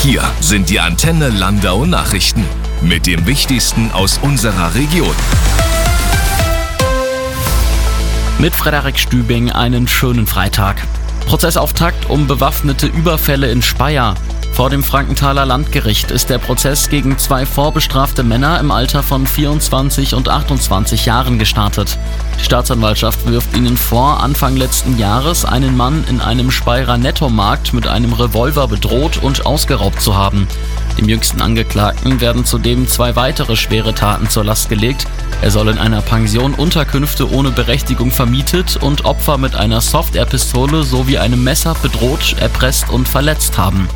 Hier sind die Antenne Landau Nachrichten mit dem Wichtigsten aus unserer Region. Mit Frederik Stübing einen schönen Freitag. Prozessauftakt um bewaffnete Überfälle in Speyer. Vor dem Frankenthaler Landgericht ist der Prozess gegen 2 vorbestrafte Männer im Alter von 24 und 28 Jahren gestartet. Die Staatsanwaltschaft wirft ihnen vor, Anfang letzten Jahres einen Mann in einem Speyerer Nettomarkt mit einem Revolver bedroht und ausgeraubt zu haben. Dem jüngsten Angeklagten werden zudem 2 weitere schwere Taten zur Last gelegt. Er soll in einer Pension Unterkünfte ohne Berechtigung vermietet und Opfer mit einer Soft-Air-Pistole sowie einem Messer bedroht, erpresst und verletzt haben.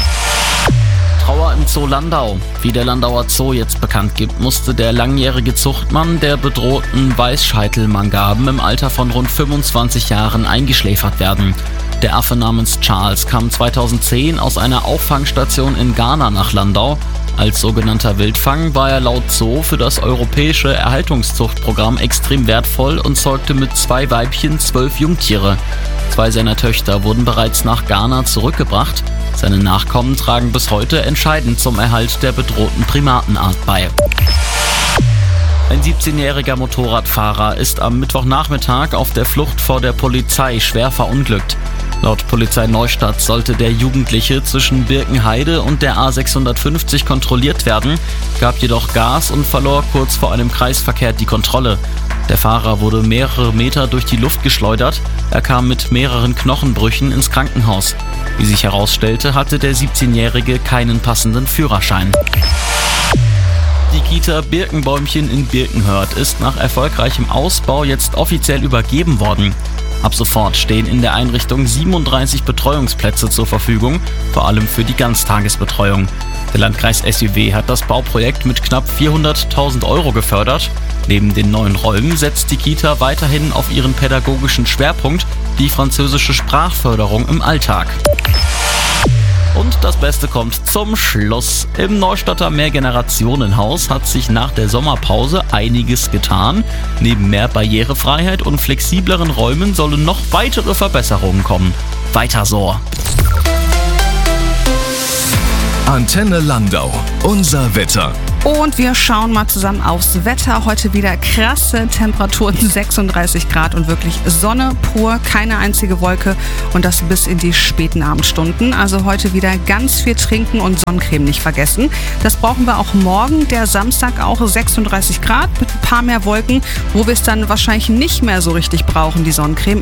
Trauer im Zoo Landau. Wie der Landauer Zoo jetzt bekannt gibt, musste der langjährige Zuchtmann der bedrohten Weißscheitel-Mangaben im Alter von rund 25 Jahren eingeschläfert werden. Der Affe namens Charles kam 2010 aus einer Auffangstation in Ghana nach Landau. Als sogenannter Wildfang war er laut Zoo für das europäische Erhaltungszuchtprogramm extrem wertvoll und zeugte mit 2 Weibchen 12 Jungtiere. 2 seiner Töchter wurden bereits nach Ghana zurückgebracht. Seine Nachkommen tragen bis heute entscheidend zum Erhalt der bedrohten Primatenart bei. Ein 17-jähriger Motorradfahrer ist am Mittwochnachmittag auf der Flucht vor der Polizei schwer verunglückt. Laut Polizei Neustadt sollte der Jugendliche zwischen Birkenheide und der A650 kontrolliert werden, gab jedoch Gas und verlor kurz vor einem Kreisverkehr die Kontrolle. Der Fahrer wurde mehrere Meter durch die Luft geschleudert, er kam mit mehreren Knochenbrüchen ins Krankenhaus. Wie sich herausstellte, hatte der 17-Jährige keinen passenden Führerschein. Die Kita Birkenbäumchen in Birkenhörth ist nach erfolgreichem Ausbau jetzt offiziell übergeben worden. Ab sofort stehen in der Einrichtung 37 Betreuungsplätze zur Verfügung, vor allem für die Ganztagesbetreuung. Der Landkreis SUW hat das Bauprojekt mit knapp 400.000 € gefördert. Neben den neuen Räumen setzt die Kita weiterhin auf ihren pädagogischen Schwerpunkt, die französische Sprachförderung im Alltag. Und das Beste kommt zum Schluss. Im Neustadter Mehrgenerationenhaus hat sich nach der Sommerpause einiges getan. Neben mehr Barrierefreiheit und flexibleren Räumen sollen noch weitere Verbesserungen kommen. Weiter so! Antenne Landau, unser Wetter. Und wir schauen mal zusammen aufs Wetter. Heute wieder krasse Temperaturen, 36 Grad und wirklich Sonne pur, keine einzige Wolke und das bis in die späten Abendstunden. Also heute wieder ganz viel trinken und Sonnencreme nicht vergessen. Das brauchen wir auch morgen, der Samstag auch 36 Grad mit ein paar mehr Wolken, wo wir es dann wahrscheinlich nicht mehr so richtig brauchen, die Sonnencreme.